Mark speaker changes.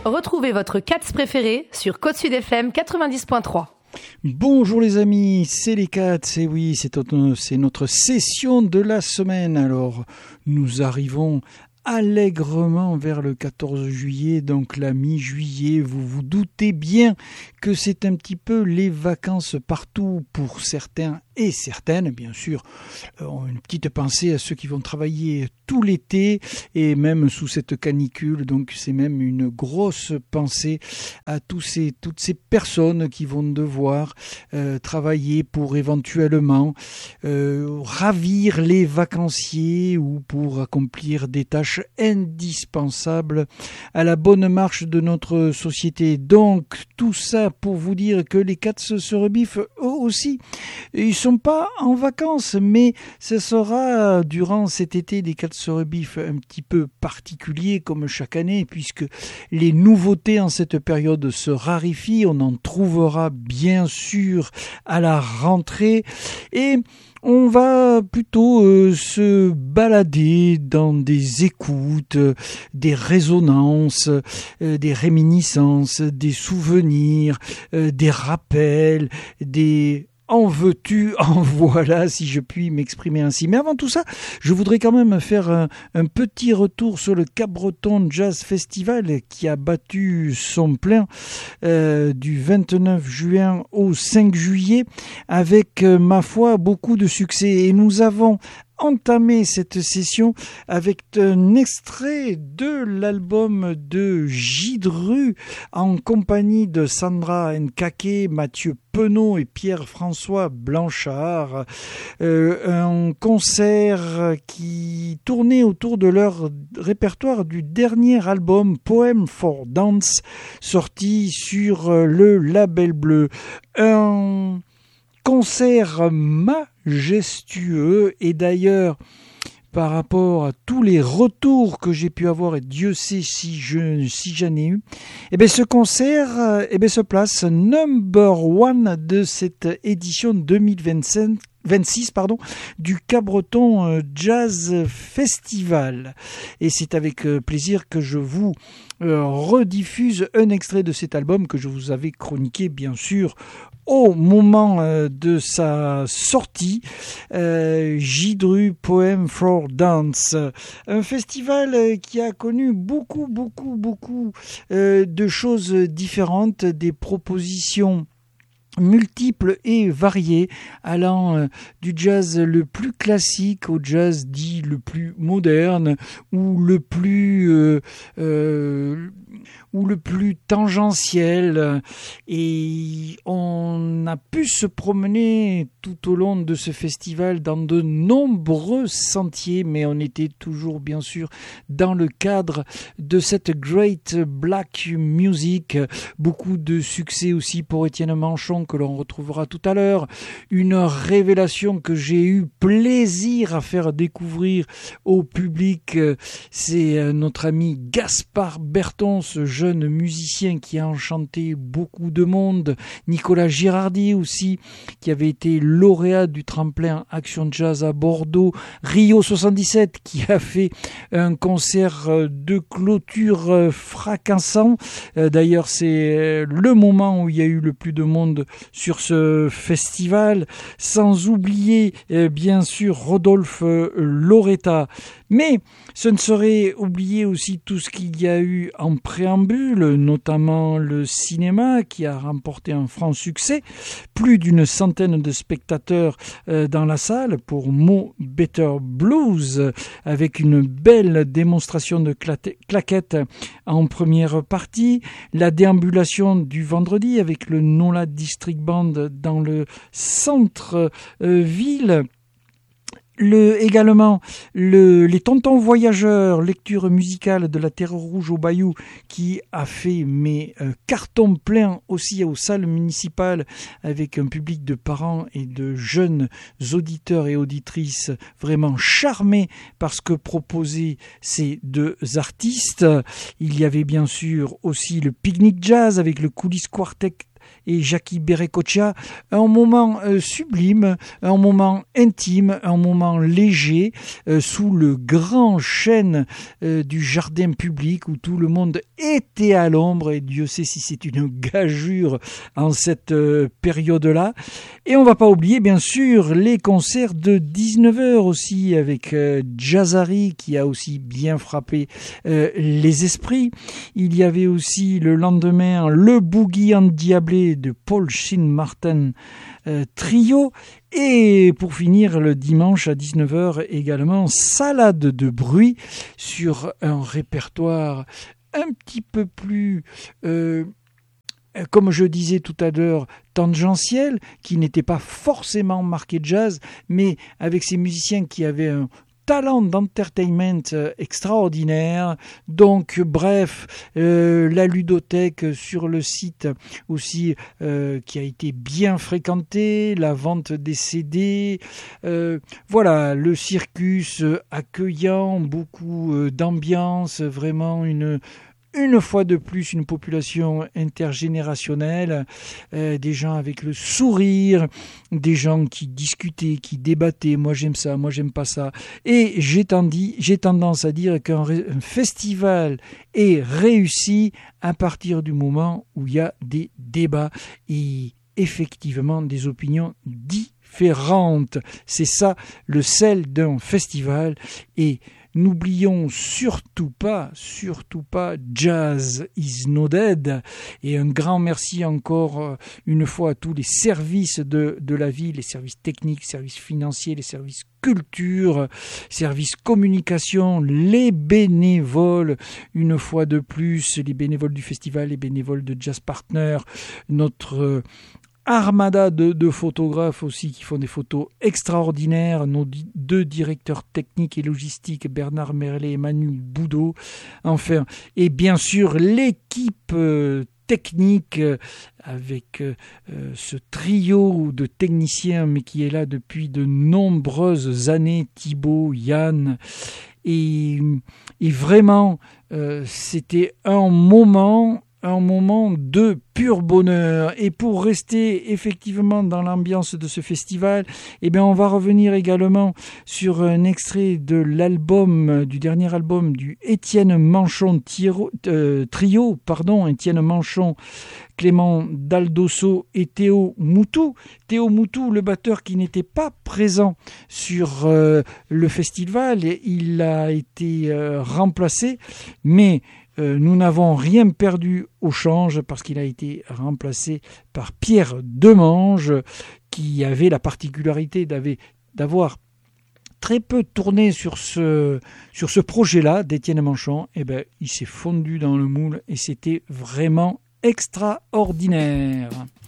Speaker 1: Retrouvez votre Cats préféré sur Côte Sud FM 90.3.
Speaker 2: Bonjour les amis, c'est les Cats, et oui, c'est notre session de la semaine. Alors, nous arrivons allègrement vers le 14 juillet, donc la mi-juillet. Vous vous doutez bien que c'est un petit peu les vacances partout pour certains et certaines, bien sûr. Une petite pensée à ceux qui vont travailler tout l'été et même sous cette canicule. Donc c'est même une grosse pensée à toutes ces personnes qui vont devoir travailler pour éventuellement ravir les vacanciers ou pour accomplir des tâches indispensables à la bonne marche de notre société. Donc tout ça pour vous dire que les Cats se rebiffent eux aussi. Ils sont pas en vacances, mais ce sera durant cet été des Cats se rebiffent un petit peu particulier comme chaque année, puisque les nouveautés en cette période se raréfient. On en trouvera bien sûr à la rentrée et on va plutôt se balader dans des écoutes, des résonances, des réminiscences, des souvenirs, des rappels, des en veux-tu, en voilà, si je puis m'exprimer ainsi. Mais avant tout ça, je voudrais quand même faire un petit retour sur le Cap-Breton Jazz Festival qui a battu son plein du 29 juin au 5 juillet avec, ma foi, beaucoup de succès. Et nous avons entamé cette session avec un extrait de l'album de Gidru en compagnie de Sandra Nkake, Mathieu Penaud et Pierre-François Blanchard. Un concert qui tournait autour de leur répertoire du dernier album Poem for Dance sorti sur le Label Bleu. Un concert majestueux et d'ailleurs par rapport à tous les retours que j'ai pu avoir, et Dieu sait si j'en ai eu, ce concert se place number one de cette édition 2026 du Cap-Breton Jazz Festival. Et c'est avec plaisir que je vous rediffuse un extrait de cet album que je vous avais chroniqué bien sûr au moment de sa sortie, Gidru Poem for Dance, un festival qui a connu beaucoup de choses différentes, des propositions multiples et variées, allant du jazz le plus classique au jazz dit le plus moderne ou le plus tangentiel, et on a pu se promener tout au long de ce festival dans de nombreux sentiers, mais on était toujours bien sûr dans le cadre de cette Great Black Music. Beaucoup de succès aussi pour Étienne Manchon que l'on retrouvera tout à l'heure, une révélation que j'ai eu plaisir à faire découvrir au public, c'est notre ami Gaspard Berton, ce jeune musicien qui a enchanté beaucoup de monde. Nicolas Girardi aussi, qui avait été lauréat du tremplin Action Jazz à Bordeaux. Rio 77, qui a fait un concert de clôture fracassant. D'ailleurs, c'est le moment où il y a eu le plus de monde sur ce festival. Sans oublier, bien sûr, Rodolphe Loretta. Mais ce ne serait oublier aussi tout ce qu'il y a eu en préambule, notamment le cinéma qui a remporté un franc succès. Plus d'une centaine de spectateurs dans la salle pour Mo Better Blues, avec une belle démonstration de claquettes en première partie. La déambulation du vendredi avec le Nola District Band dans le centre-ville. Également les Tontons Voyageurs, lecture musicale de la Terre Rouge au Bayou, qui a fait carton plein aussi aux salles municipales avec un public de parents et de jeunes auditeurs et auditrices vraiment charmés par ce que proposaient ces deux artistes. Il y avait bien sûr aussi le Picnic Jazz avec le Coulisses Quartet et Jackie Berrecocha, un moment sublime, un moment intime, un moment léger, sous le grand chêne du jardin public où tout le monde était à l'ombre, et Dieu sait si c'est une gageure en cette période-là. Et on va pas oublier bien sûr les concerts de 19h aussi avec Jazzari qui a aussi bien frappé les esprits. Il y avait aussi le lendemain le Boogie endiablé de Paul Sheen Martin Trio, et pour finir le dimanche à 19h également Salade de bruit sur un répertoire un petit peu plus comme je disais tout à l'heure, tangentiel, qui n'était pas forcément marqué jazz, mais avec ces musiciens qui avaient un talent d'entertainment extraordinaire. Donc bref, la ludothèque sur le site aussi qui a été bien fréquentée, la vente des CD, voilà, le circus accueillant, beaucoup d'ambiance, vraiment une fois de plus, une population intergénérationnelle, des gens avec le sourire, des gens qui discutaient, qui débattaient, moi j'aime ça, moi j'aime pas ça. Et j'ai tendance à dire qu'un festival est réussi à partir du moment où il y a des débats et effectivement des opinions différentes. C'est ça le sel d'un festival. Et n'oublions surtout pas, Jazz is not dead. Et un grand merci encore une fois à tous les services de la ville, les services techniques, services financiers, les services culture, services communication, les bénévoles, une fois de plus, les bénévoles du festival, les bénévoles de Jazz Partner, notre armada de photographes aussi qui font des photos extraordinaires, nos deux directeurs techniques et logistiques, Bernard Merlet et Manu Boudot, enfin, et bien sûr l'équipe technique avec ce trio de techniciens mais qui est là depuis de nombreuses années, Thibaut, Yann, et vraiment c'était un moment de pur bonheur. Et pour rester effectivement dans l'ambiance de ce festival, eh bien on va revenir également sur un extrait de l'album, du dernier album du Étienne Manchon Trio, Étienne Manchon, Clément Daldosso et Théo Moutou. Théo Moutou, le batteur qui n'était pas présent sur le festival, il a été remplacé, mais nous n'avons rien perdu au change parce qu'il a été remplacé par Pierre Demange qui avait la particularité d'avoir très peu tourné sur ce projet-là d'Étienne Manchon. Et ben, il s'est fondu dans le moule et c'était vraiment extraordinaire.